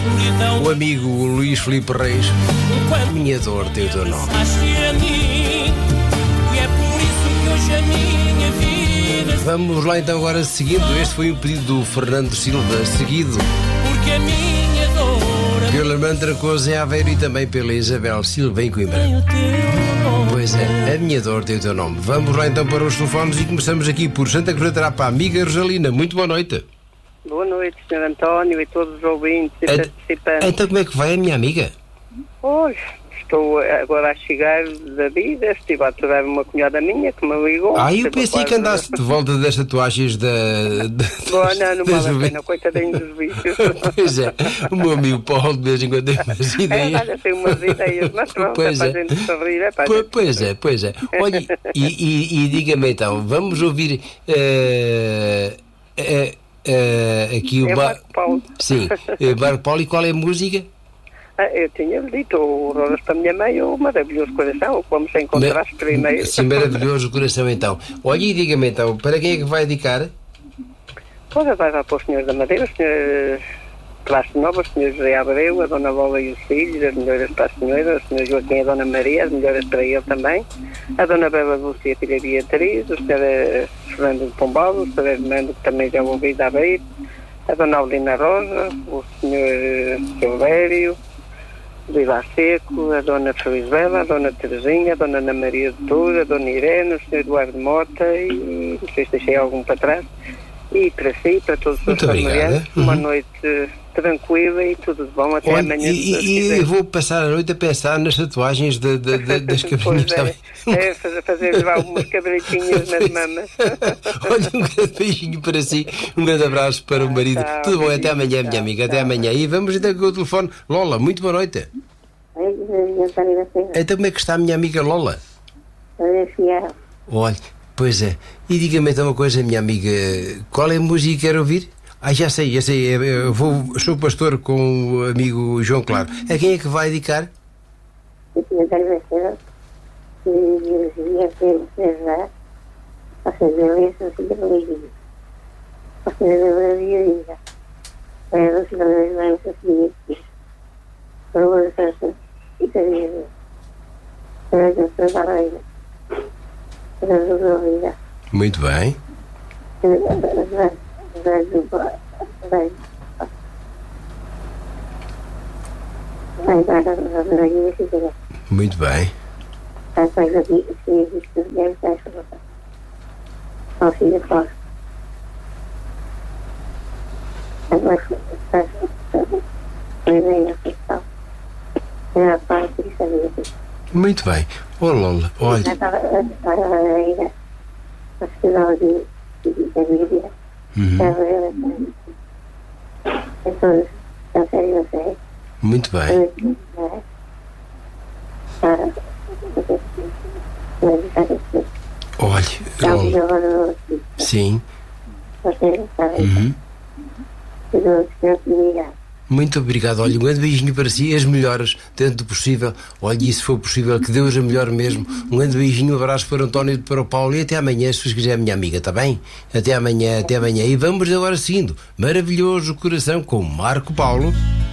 O amigo Luís Filipe Reis, minha dor tem o teu nome. Vamos lá então agora seguindo. Este foi o pedido do Fernando Silva, seguido pela Mantra Coisa em Aveiro e também pela Isabel Silva em Coimbra. Pois é, a minha dor tem o teu nome. Vamos lá então para os telefones e começamos aqui por Santa Cruz da Trapa. Amiga Rosalina, muito boa noite. Boa noite, Sr. António e todos os ouvintes e participantes. Então como é que vai a minha amiga? Hoje estou agora a chegar da vida, estive a aturar uma cunhada minha que me ligou. Eu pensei que andasse de volta das tatuagens da não vale a pena, coitadinho dos bichos. Pois é, o meu amigo Paulo de vez em quando tem umas ideias. Tem umas ideias, mas pronto, pois é para a gente sorrir, Pois é. Olha, e diga-me então, vamos ouvir aqui o Marco Paulo. Sim, Marco Paulo, e qual é a música? Eu tinha-lhe dito, o Rodas para a minha mãe, o Maravilhoso Coração, vamos encontrar primeiro. Sim, Maravilhoso Coração então. Olha, e diga-me então, para quem é que vai dedicar? Vai lá para os senhores da Madeira, os senhores Classe Nova, os senhores José Abreu, a dona Bola e os filhos, as melhoras para a senhora, o senhor Joaquim e a dona Maria, as melhoras para ele também, a dona Bela Dulce e a filha Beatriz, o senhor Fernando de Pombal, o senhor Hernando, que também já ouvi da Aveiro, a dona Aulina Rosa, o senhor Silvério, Vila Seco, a dona Felizbela, a dona Terezinha, a dona Ana Maria de Toura, a dona Irene, o senhor Eduardo Mota e não sei se deixei algum para trás. E para si, para todos os seus familiares, uma noite tranquila e tudo de bom até amanhã. E vou passar a noite a pensar nas tatuagens das cabrinhas. Fazer lá algumas cabritinhas nas mamas. Olha, um grande beijinho para si, um grande abraço para o marido. Tudo bom, até amanhã, minha amiga, até amanhã. E vamos então com o telefone. Lola, muito boa noite. Então como é que está a minha amiga Lola? Olha, pois é. E diga-me então uma coisa, minha amiga, qual é a música que quer ouvir? Já sei, eu sou pastor com o amigo João Claro. A quem é que vai dedicar? Muito bem. Muito bem. Muito bem. Oh, Lola, olha. Muito bem. Olha, sim. Muito obrigado. Olha, um grande beijinho para si, as melhoras dentro do possível. Olha, e se for possível, que Deus a melhor mesmo. Um grande beijinho, um abraço para o António e para o Paulo. E até amanhã, se quiser, minha amiga, está bem? Até amanhã. E vamos agora seguindo Maravilhoso Coração com Marco Paulo.